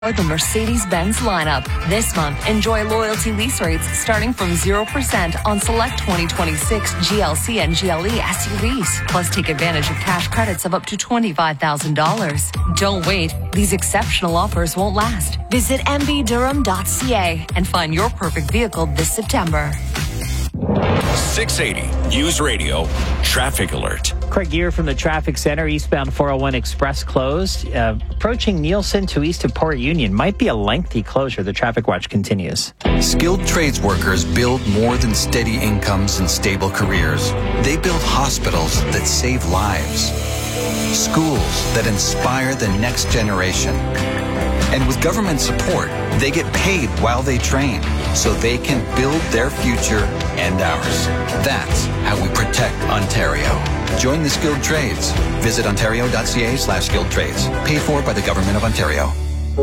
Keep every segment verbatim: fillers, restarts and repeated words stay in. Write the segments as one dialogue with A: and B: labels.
A: The Mercedes-Benz lineup. This month, enjoy loyalty lease rates starting from zero percent on select twenty twenty-six G L C and G L E S U Vs. Plus, take advantage of cash credits of up to twenty-five thousand dollars. Don't wait. These exceptional offers won't last. Visit m b durham dot c a and find your perfect vehicle this September.
B: six eighty News Radio Traffic Alert.
C: Craig Gear from the Traffic Center. Eastbound four oh one Express closed. Uh, approaching Nielsen to east of Port Union. Might be a lengthy closure. The traffic watch continues.
D: Skilled trades workers build more than steady incomes and stable careers. They build hospitals that save lives, schools that inspire the next generation. And with government support, they get paid while they train so they can build their future and ours. That's how we protect Ontario. Join the skilled trades. Visit ontario.ca slash skilled trades. Paid for by the Government of Ontario.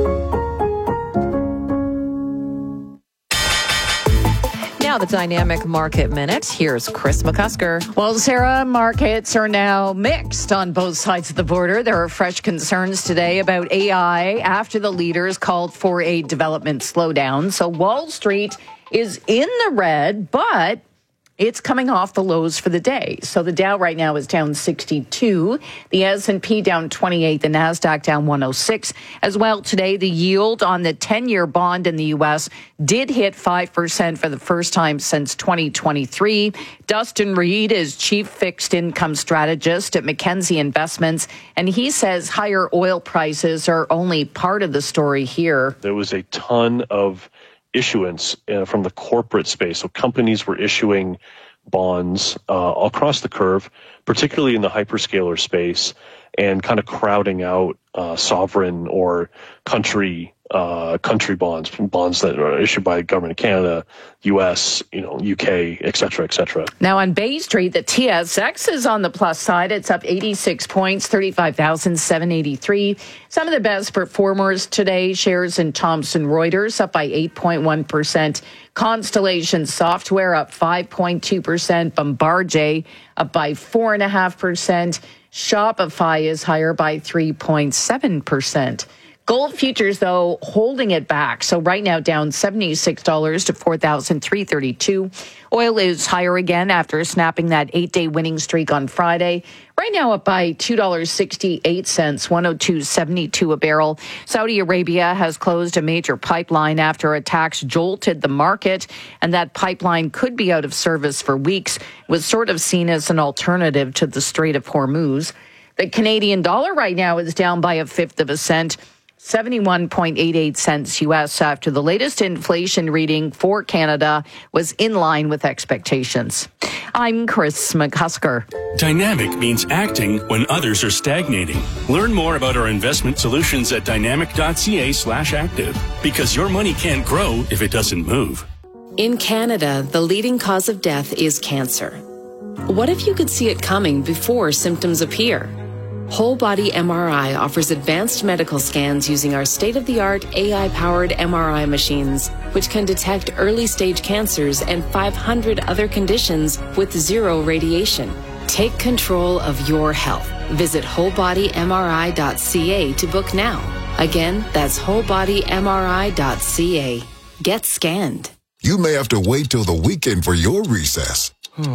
E: Now the Dynamic Market Minute. Here's Chris McCusker.
F: Well, Sarah, markets are now mixed on both sides of the border. There are fresh concerns today about A I after the leaders called for a development slowdown. So Wall Street is in the red, but it's coming off the lows for the day. So the Dow right now is down sixty-two, the S and P down twenty-eight, the NASDAQ down one oh six. As well today, the yield on the ten-year bond in the U S did hit five percent for the first time since twenty twenty-three. Dustin Reed is chief fixed income strategist at Mackenzie Investments, and he says higher oil prices are only part of the story here.
G: There was a ton of issuance uh, from the corporate space. So companies were issuing bonds uh, across the curve, particularly in the hyperscaler space, and kind of crowding out uh, sovereign or country uh, country bonds, bonds that are issued by the government of Canada, U S, you know, U K, et cetera, et cetera.
F: Now on Bay Street, the T S X is on the plus side. It's up eighty-six points, thirty-five thousand seven hundred eighty-three. Some of the best performers today, shares in Thomson Reuters up by eight point one percent. Constellation Software up five point two percent. Bombardier up by four point five percent. Shopify is higher by three point seven percent. Gold futures, though, holding it back. So right now down seventy-six dollars to four thousand three hundred thirty-two dollars. Oil is higher again after snapping that eight-day winning streak on Friday. Right now up by two dollars and sixty-eight cents, one oh two seventy-two a barrel. Saudi Arabia has closed a major pipeline after attacks jolted the market, and that pipeline could be out of service for weeks. It was sort of seen as an alternative to the Strait of Hormuz. The Canadian dollar right now is down by a fifth of a cent, seventy-one point eight eight cents U S after the latest inflation reading for Canada was in line with expectations. I'm Chris McCusker.
B: Dynamic means acting when others are stagnating. Learn more about our investment solutions at dynamic.ca slash active, because your money can't grow if it doesn't move.
H: In Canada, the leading cause of death is cancer. What if you could see it coming before symptoms appear? Whole Body M R I offers advanced medical scans using our state-of-the-art A I-powered M R I machines, which can detect early-stage cancers and five hundred other conditions with zero radiation. Take control of your health. Visit whole body m r i dot c a to book now. Again, that's whole body m r i dot c a. Get scanned.
I: You may have to wait till the weekend for your recess.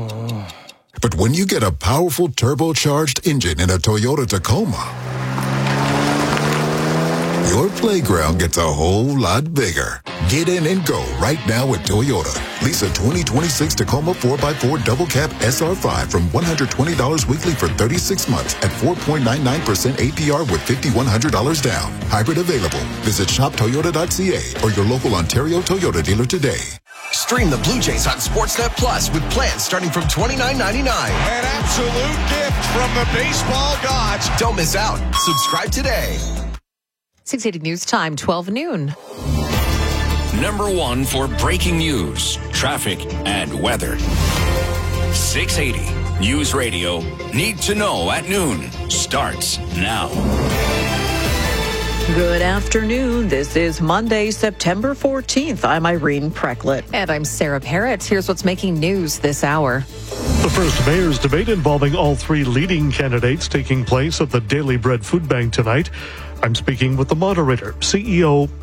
I: But when you get a powerful turbocharged engine in a Toyota Tacoma, your playground gets a whole lot bigger. Get in and go right now at Toyota. Lease a twenty twenty-six Tacoma four by four Double Cab S R five from one hundred twenty dollars weekly for thirty-six months at four point nine nine percent A P R with five thousand one hundred dollars down. Hybrid available. Visit shop toyota dot c a or your local Ontario Toyota dealer today.
J: Stream the Blue Jays on Sportsnet Plus with plans starting from twenty-nine ninety-nine.
K: An absolute gift from the baseball gods.
J: Don't miss out. Subscribe today.
E: six eighty News Time, twelve noon.
B: Number one for breaking news, traffic, and weather. six eighty News Radio. Need to know at noon starts now.
L: Good afternoon. This is Monday, September fourteenth. I'm Irene Precklett.
E: And I'm Sarah Parrott. Here's what's making news this hour.
M: The first mayor's debate involving all three leading candidates taking place at the Daily Bread Food Bank tonight. I'm speaking with the moderator, C E O